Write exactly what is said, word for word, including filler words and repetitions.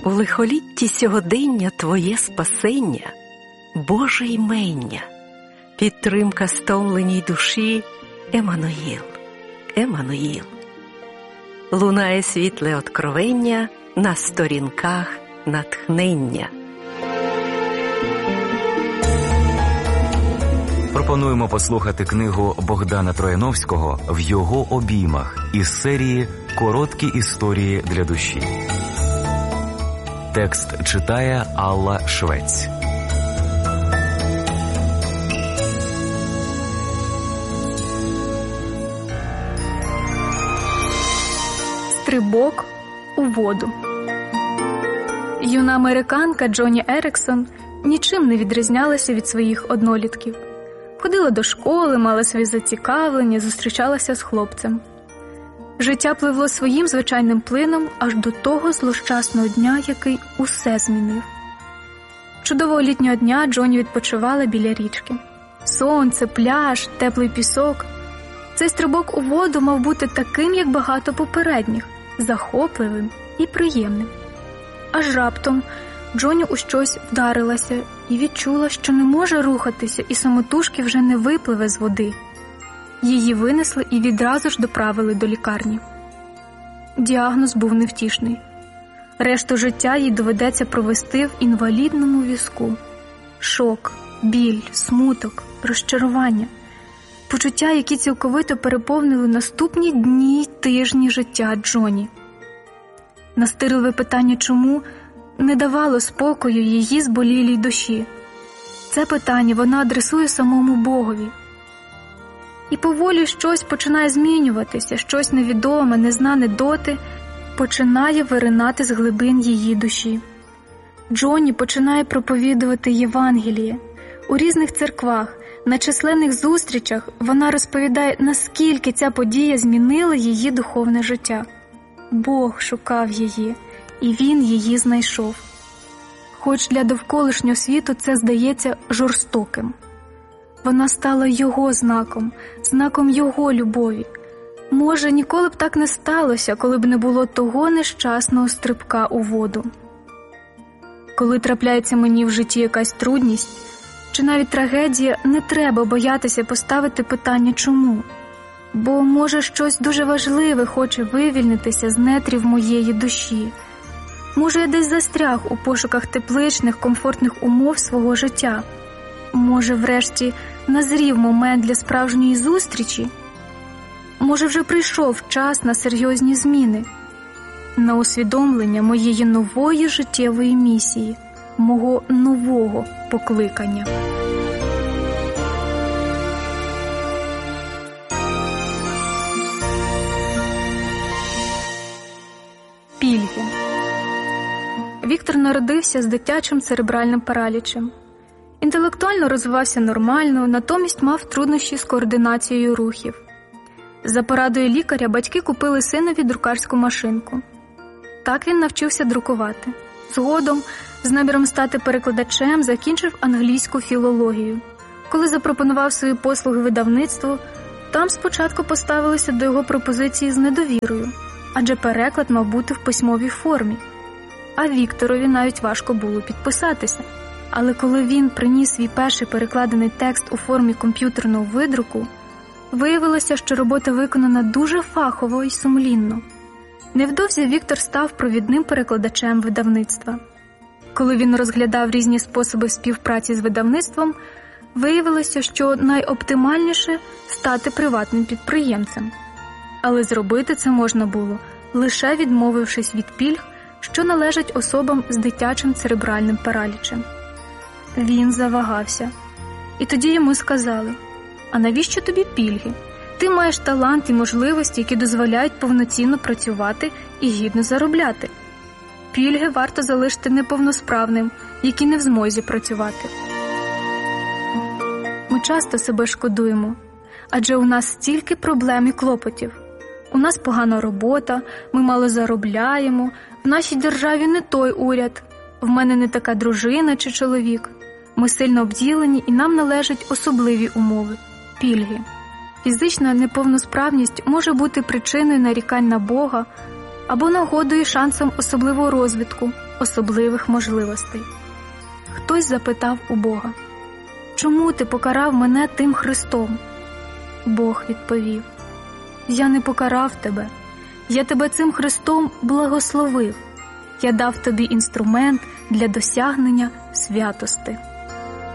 У лихолітті сьогодення Твоє спасення, Боже імення, підтримка стомленій душі, Еммануїл, Еммануїл. Лунає світле откровення на сторінках натхнення. Пропонуємо послухати книгу Богдана Трояновського «В його обіймах» із серії «Короткі історії для душі». Текст читає Алла Швець. Стрибок у воду. Юна американка Джоні Еріксон нічим не відрізнялася від своїх однолітків. Ходила до школи, мала свої зацікавлення, зустрічалася з хлопцем. Життя пливло своїм звичайним плином аж до того злощасного дня, який усе змінив. Чудового літнього дня Джоні відпочивала біля річки. Сонце, пляж, теплий пісок. Цей стрибок у воду мав бути таким, як багато попередніх, захопливим і приємним. Аж раптом Джоні у щось вдарилася і відчула, що не може рухатися і самотужки вже не випливе з води. Її винесли і відразу ж доправили до лікарні. Діагноз був невтішний. Решту життя їй доведеться провести в інвалідному візку. Шок, біль, смуток, розчарування. Почуття, які цілковито переповнили наступні дні й тижні життя Джоні. Настирливе питання «чому?» не давало спокою її зболілій душі. Це питання вона адресує самому Богові. І поволі щось починає змінюватися, щось невідоме, незнане доти починає виринати з глибин її душі. Джоні починає проповідувати Євангеліє. У різних церквах, на численних зустрічах вона розповідає, наскільки ця подія змінила її духовне життя. Бог шукав її, і Він її знайшов. Хоч для довколишнього світу це здається жорстоким. Вона стала Його знаком, знаком Його любові. Може, ніколи б так не сталося, коли б не було того нещасного стрибка у воду. Коли трапляється мені в житті якась трудність, чи навіть трагедія, не треба боятися поставити питання «чому?». Бо, може, щось дуже важливе хоче вивільнитися з нетрів моєї душі. Може, я десь застряг у пошуках тепличних, комфортних умов свого життя. Може, врешті, назрів момент для справжньої зустрічі? Може, вже прийшов час на серйозні зміни? На усвідомлення моєї нової життєвої місії, мого нового покликання. Пільги. Віктор народився з дитячим церебральним паралічем. Інтелектуально розвивався нормально, натомість мав труднощі з координацією рухів. За порадою лікаря батьки купили синові друкарську машинку. Так він навчився друкувати. Згодом, з наміром стати перекладачем, закінчив англійську філологію. Коли запропонував свої послуги видавництву, там спочатку поставилися до його пропозиції з недовірою, адже переклад мав бути в письмовій формі. А Вікторові навіть важко було підписатися. Але коли він приніс свій перший перекладений текст у формі комп'ютерного видруку, виявилося, що робота виконана дуже фахово і сумлінно. Невдовзі Віктор став провідним перекладачем видавництва. Коли він розглядав різні способи співпраці з видавництвом, виявилося, що найоптимальніше – стати приватним підприємцем. Але зробити це можна було, лише відмовившись від пільг, що належать особам з дитячим церебральним паралічем. Він завагався. І тоді йому сказали: «А навіщо тобі пільги? Ти маєш талант і можливості, які дозволяють повноцінно працювати і гідно заробляти. Пільги варто залишити неповносправним, які не в змозі працювати». Ми часто себе шкодуємо, адже у нас стільки проблем і клопотів. У нас погана робота, ми мало заробляємо, в нашій державі не той уряд, в мене не така дружина чи чоловік. Ми сильно обділені і нам належать особливі умови – пільги. Фізична неповносправність може бути причиною нарікань на Бога або нагодою і шансом особливого розвитку, особливих можливостей. Хтось запитав у Бога: «Чому ти покарав мене тим хрестом?» Бог відповів: «Я не покарав тебе, я тебе цим хрестом благословив, я дав тобі інструмент для досягнення святости».